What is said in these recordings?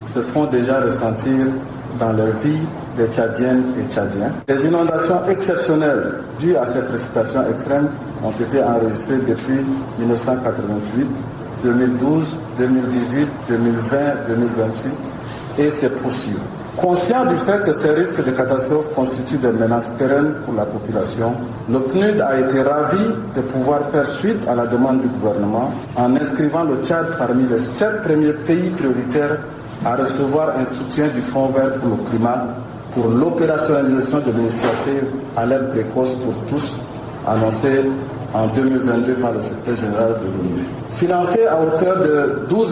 se font déjà ressentir dans leur vie des Tchadiennes et Tchadiens. Les inondations exceptionnelles dues à ces précipitations extrêmes ont été enregistrées depuis 1988, 2012, 2018, 2020, 2028 et se poursuivent. Conscient du fait que ces risques de catastrophe constituent des menaces pérennes pour la population, le PNUD a été ravi de pouvoir faire suite à la demande du gouvernement en inscrivant le Tchad parmi les 7 premiers pays prioritaires à recevoir un soutien du Fonds vert pour le climat pour l'opérationnalisation de l'initiative Alerte précoce pour tous, annoncée en 2022 par le secrétaire général de l'ONU. Financé à hauteur de 12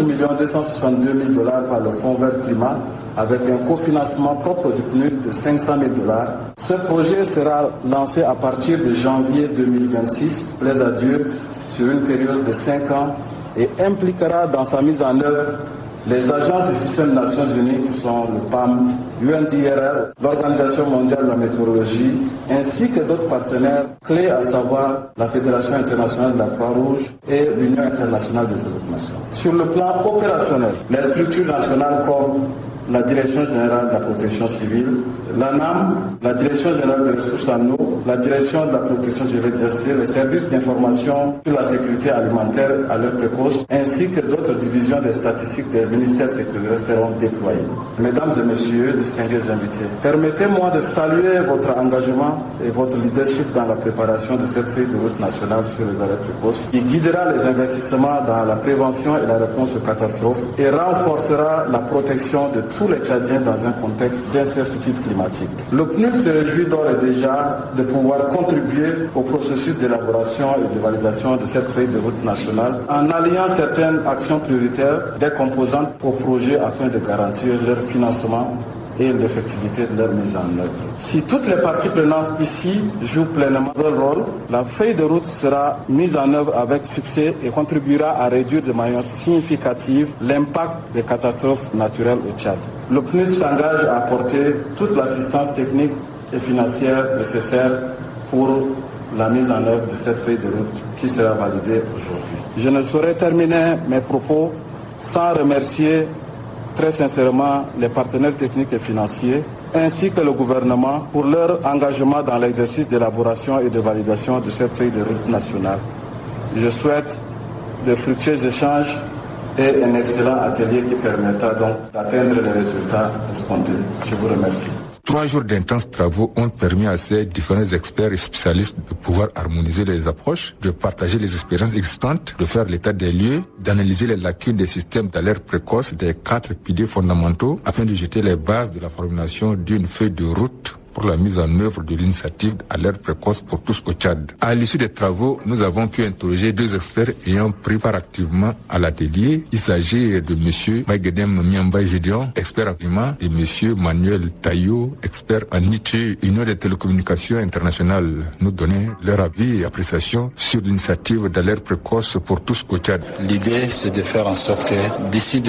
262 000 $ par le Fonds vert climat, avec un cofinancement propre du PNUD de 500 000 $, ce projet sera lancé à partir de janvier 2026, plaise à Dieu, sur une période de 5 ans et impliquera dans sa mise en œuvre les agences du système des Nations Unies qui sont le PAM, l'UNDRR, l'Organisation mondiale de la météorologie, ainsi que d'autres partenaires clés, à savoir la Fédération internationale de la Croix-Rouge et l'Union internationale des télécommunications. Sur le plan opérationnel, les structures nationales comme la Direction générale de la protection civile, l'ANAM, la Direction générale des ressources en eau, la Direction de la protection civile et les services d'information sur la sécurité alimentaire à l'heure précoce, ainsi que d'autres divisions des statistiques des ministères sécuritaires seront déployées. Mesdames et messieurs, distingués invités, permettez-moi de saluer votre engagement et votre leadership dans la préparation de cette feuille de route nationale sur les alertes précoces, qui guidera les investissements dans la prévention et la réponse aux catastrophes et renforcera la protection de tous les Tchadiens dans un contexte d'incertitude climatique. Le PNUD se réjouit d'ores et déjà de pouvoir contribuer au processus d'élaboration et de validation de cette feuille de route nationale en alliant certaines actions prioritaires des composantes au projet afin de garantir leur financement et l'effectivité de leur mise en œuvre. Si toutes les parties prenantes ici jouent pleinement leur rôle, la feuille de route sera mise en œuvre avec succès et contribuera à réduire de manière significative l'impact des catastrophes naturelles au Tchad. Le PNUD s'engage à apporter toute l'assistance technique et financière nécessaire pour la mise en œuvre de cette feuille de route qui sera validée aujourd'hui. Je ne saurais terminer mes propos sans remercier très sincèrement les partenaires techniques et financiers, ainsi que le gouvernement pour leur engagement dans l'exercice d'élaboration et de validation de cette feuille de route nationale. Je souhaite de fructueux échanges et un excellent atelier qui permettra donc d'atteindre les résultats escomptés. Je vous remercie. 3 jours d'intenses travaux ont permis à ces différents experts et spécialistes de pouvoir harmoniser les approches, de partager les expériences existantes, de faire l'état des lieux, d'analyser les lacunes des systèmes d'alerte précoce des 4 piliers fondamentaux afin de jeter les bases de la formulation d'une feuille de route pour la mise en œuvre de l'initiative Alerte précoce pour tous au Tchad. À l'issue des travaux, nous avons pu interroger 2 experts ayant pris part activement à l'atelier. Il s'agit de M. Maïgedem Miamba Gédéon, expert en climat, et M. Manuel Taillot, expert en IT, Union des télécommunications internationales, nous donner leur avis et appréciation sur l'initiative d'alerte précoce pour tous au Tchad. L'idée, c'est de faire en sorte que d'ici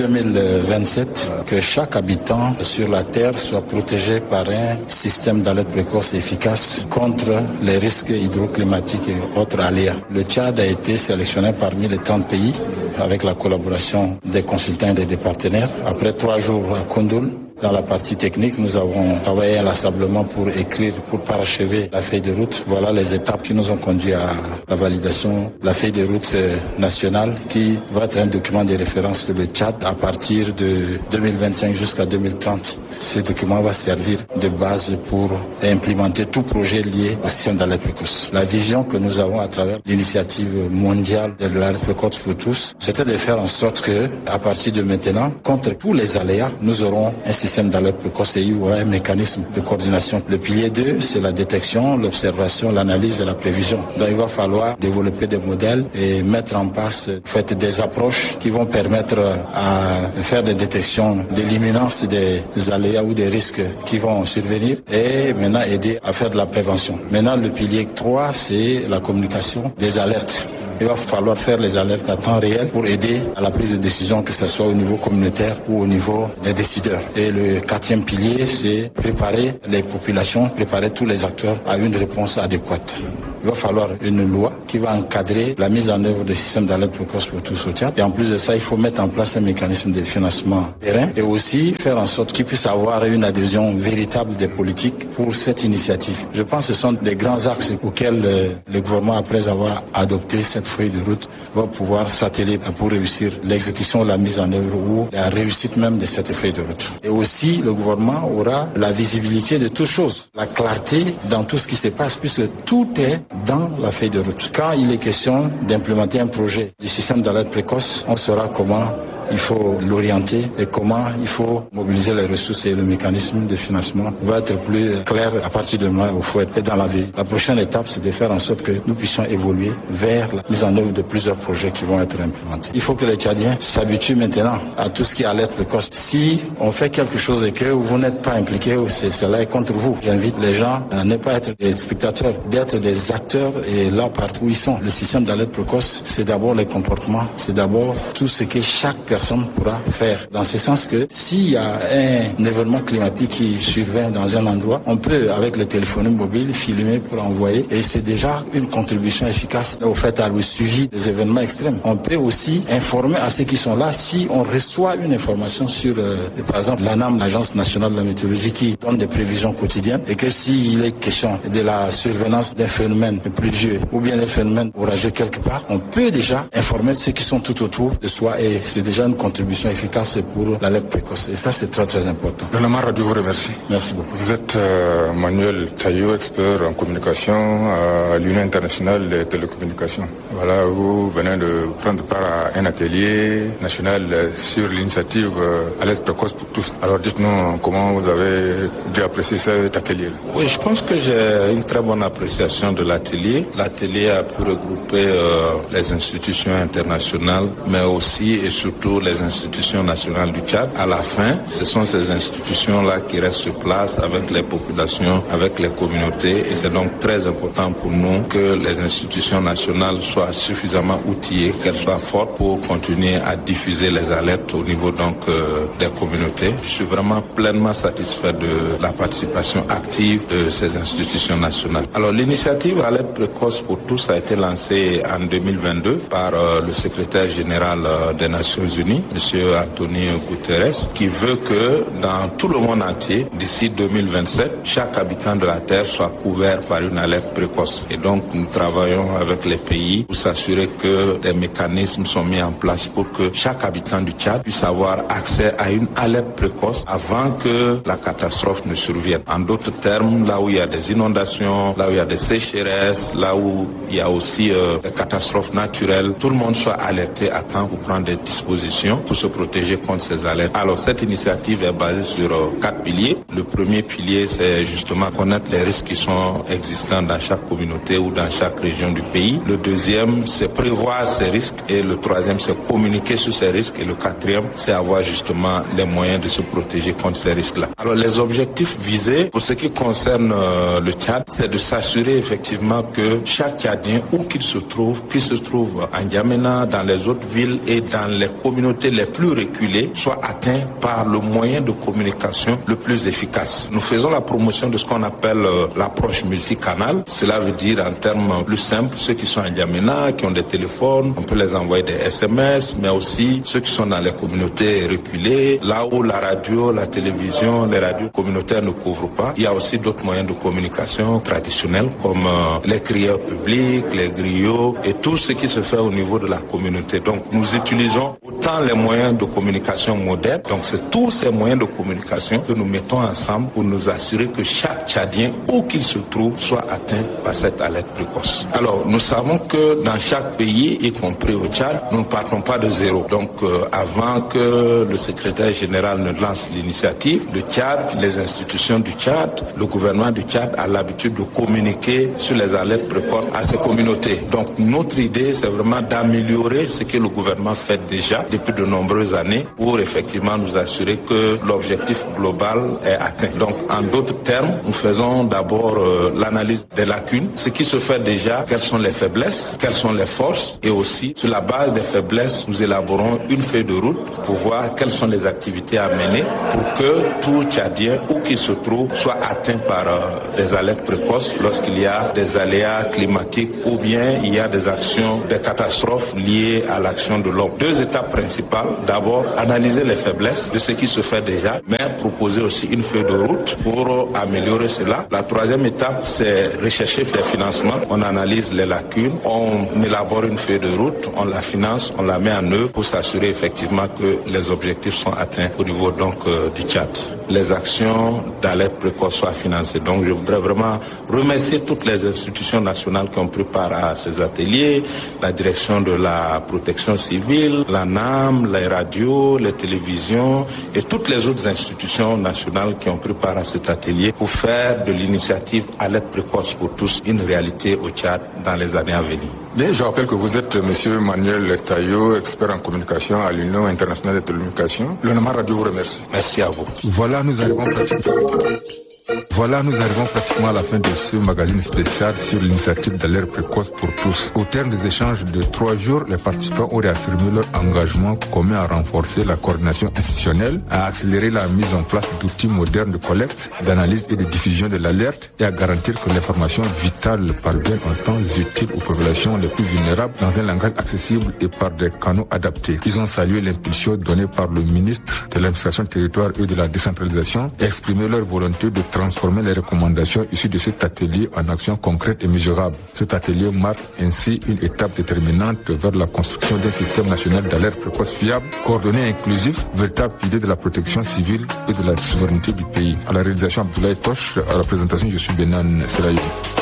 2027, que chaque habitant sur la Terre soit protégé par un système d'alerte précoce efficace contre les risques hydroclimatiques et autres aléas. Le Tchad a été sélectionné parmi les 30 pays avec la collaboration des consultants et des partenaires. Après 3 jours à Koundoul, dans la partie technique, nous avons travaillé inlassablement pour écrire, pour parachever la feuille de route. Voilà les étapes qui nous ont conduit à la validation de la feuille de route nationale qui va être un document de référence pour le Tchad à partir de 2025 jusqu'à 2030. Ce document va servir de base pour implémenter tout projet lié au système d'alerte précoce. La vision que nous avons à travers l'initiative mondiale de l'alerte précoce pour tous, c'était de faire en sorte que, à partir de maintenant, contre tous les aléas, nous aurons un système d'alerte précoce et il y aura un mécanisme de coordination. Le pilier 2, c'est la détection, l'observation, l'analyse et la prévision. Donc il va falloir développer des modèles et mettre en place des approches qui vont permettre à faire des détections de l'imminence des aléas ou des risques qui vont survenir et maintenant aider à faire de la prévention. Maintenant, le pilier 3, c'est la communication des alertes. Il va falloir faire les alertes à temps réel pour aider à la prise de décision, que ce soit au niveau communautaire ou au niveau des décideurs. Et le 4e pilier, c'est préparer les populations, préparer tous les acteurs à une réponse adéquate. il va falloir une loi qui va encadrer la mise en œuvre des systèmes d'alerte précoce pour tous au Tchad. Et en plus de ça, il faut mettre en place un mécanisme de financement périn et aussi faire en sorte qu'il puisse avoir une adhésion véritable des politiques pour cette initiative. Je pense que ce sont des grands axes auxquels le gouvernement, après avoir adopté cette feuille de route, va pouvoir s'atteler pour réussir l'exécution, la mise en œuvre ou la réussite même de cette feuille de route. Et aussi, le gouvernement aura la visibilité de toutes choses, la clarté dans tout ce qui se passe, puisque tout est dans la feuille de route. Quand il est question d'implémenter un projet du système d'alerte précoce, on saura comment il faut l'orienter et comment il faut mobiliser les ressources et le mécanisme de financement va être plus clair à partir de maintenant où il faut être dans la vie. La prochaine étape, c'est de faire en sorte que nous puissions évoluer vers la mise en œuvre de plusieurs projets qui vont être implémentés. Il faut que les Tchadiens s'habituent maintenant à tout ce qui est alerte précoce. Si on fait quelque chose et que vous n'êtes pas impliqués, cela est contre vous. J'invite les gens à ne pas être des spectateurs, d'être des acteurs et là partout où ils sont. Le système d'alerte précoce, c'est d'abord les comportements, c'est d'abord tout ce que chaque personne pourra faire. Dans ce sens que s'il y a un événement climatique qui survient dans un endroit, on peut avec le téléphone mobile filmer pour envoyer et c'est déjà une contribution efficace au fait à le suivi des événements extrêmes. On peut aussi informer à ceux qui sont là si on reçoit une information sur par exemple l'ANAM, l'Agence nationale de la météorologie qui donne des prévisions quotidiennes et que s'il est question de la survenance d'un phénomène pluvieux ou bien d'un phénomène orageux quelque part, on peut déjà informer ceux qui sont tout autour de soi et c'est déjà une contribution efficace pour l'alerte précoce. Et ça, c'est très, très important. Le Nama Radio vous remercie. Merci beaucoup. Vous êtes Manuel Taillot, expert en communication à l'Union internationale des télécommunications. Voilà, vous venez de prendre part à un atelier national sur l'initiative alerte précoce pour tous. Alors, dites-nous comment vous avez dû apprécier cet atelier. Oui, je pense que j'ai une très bonne appréciation de l'atelier. L'atelier a pu regrouper les institutions internationales, mais aussi et surtout les institutions nationales du Tchad. À la fin, ce sont ces institutions-là qui restent sur place avec les populations, avec les communautés et c'est donc très important pour nous que les institutions nationales soient suffisamment outillées, qu'elles soient fortes pour continuer à diffuser les alertes au niveau donc des communautés. Je suis vraiment pleinement satisfait de la participation active de ces institutions nationales. Alors l'initiative alerte précoce pour tous a été lancée en 2022 par le secrétaire général des Nations Unies, Monsieur Antonio Guterres, qui veut que dans tout le monde entier, d'ici 2027, chaque habitant de la Terre soit couvert par une alerte précoce. Et donc, nous travaillons avec les pays pour s'assurer que des mécanismes sont mis en place pour que chaque habitant du Tchad puisse avoir accès à une alerte précoce avant que la catastrophe ne survienne. En d'autres termes, là où il y a des inondations, là où il y a des sécheresses, là où il y a aussi des catastrophes naturelles, tout le monde soit alerté à temps pour prendre des dispositions pour se protéger contre ces alertes. Alors cette initiative est basée sur 4 piliers. Le premier pilier, c'est justement connaître les risques qui sont existants dans chaque communauté ou dans chaque région du pays. Le deuxième, c'est prévoir ces risques. Et le troisième, c'est communiquer sur ces risques. Et le quatrième, c'est avoir justement les moyens de se protéger contre ces risques-là. Alors les objectifs visés pour ce qui concerne le Tchad, c'est de s'assurer effectivement que chaque Tchadien, où qu'il se trouve à N'Djamena, dans les autres villes et dans les communautés les plus reculées, soit atteint par le moyen de communication le plus efficace. Nous faisons la promotion de ce qu'on appelle l'approche multicanal. Cela veut dire en termes plus simples, ceux qui sont à N'Djamena, qui ont des téléphones, on peut les envoyer des SMS, mais aussi ceux qui sont dans les communautés reculées, là où la radio, la télévision, les radios communautaires ne couvrent pas. Il y a aussi d'autres moyens de communication traditionnels comme les crieurs publics, les griots et tout ce qui se fait au niveau de la communauté. Donc nous utilisons autant les moyens de communication modernes, donc c'est tous ces moyens de communication que nous mettons ensemble pour nous assurer que chaque Tchadien, où qu'il se trouve, soit atteint par cette alerte précoce. Alors nous savons que dans chaque pays, y compris au Tchad, nous ne partons pas de zéro. Donc avant que le secrétaire général ne lance l'initiative, le Tchad, les institutions du Tchad, le gouvernement du Tchad a l'habitude de communiquer sur les alertes précoces à ses communautés. Donc notre idée, c'est vraiment d'améliorer ce que le gouvernement fait déjà, de depuis de nombreuses années pour effectivement nous assurer que l'objectif global est atteint. Donc, en d'autres termes, nous faisons d'abord l'analyse des lacunes, ce qui se fait déjà, quelles sont les faiblesses, quelles sont les forces, et aussi, sur la base des faiblesses, nous élaborons une feuille de route pour voir quelles sont les activités à mener pour que tout Tchadien, où qu'il se trouve, soit atteint par des alertes précoces lorsqu'il y a des aléas climatiques ou bien il y a des actions, des catastrophes liées à l'action de l'homme. Deux étapes principales. D'abord, analyser les faiblesses de ce qui se fait déjà, mais proposer aussi une feuille de route pour améliorer cela. La troisième étape, c'est rechercher les financements. On analyse les lacunes, on élabore une feuille de route, on la finance, on la met en œuvre pour s'assurer effectivement que les objectifs sont atteints au niveau donc du Tchad. Les actions d'alerte précoce soient financées. Donc je voudrais vraiment remercier toutes les institutions nationales qui ont pris part à ces ateliers, la direction de la protection civile, la NAM, les radios, les télévisions et toutes les autres institutions nationales qui ont pris part à cet atelier pour faire de l'initiative alerte précoce pour tous une réalité au Tchad dans les années à venir. Bien, je rappelle que vous êtes M. Manuel Taillot, expert en communication à l'Union internationale de télécommunications. Le Nama Radio vous remercie. Merci à vous. Voilà, nous arrivons pratiquement à la fin de ce magazine spécial sur l'initiative d'alerte précoce pour tous. Au terme des échanges de 3 jours, les participants ont réaffirmé leur engagement commun à renforcer la coordination institutionnelle, à accélérer la mise en place d'outils modernes de collecte, d'analyse et de diffusion de l'alerte et à garantir que l'information vitale parvienne en temps utile aux populations les plus vulnérables dans un langage accessible et par des canaux adaptés. Ils ont salué l'impulsion donnée par le ministre de l'administration territoriale et de la décentralisation et exprimé leur volonté de transformer les recommandations issues de cet atelier en actions concrètes et mesurables. Cet atelier marque ainsi une étape déterminante vers la construction d'un système national d'alerte précoce fiable, coordonné et inclusif, véritable pilier de la protection civile et de la souveraineté du pays. À la réalisation, Abdoulaye Tosh, à la présentation, je suis Benan Selaïou.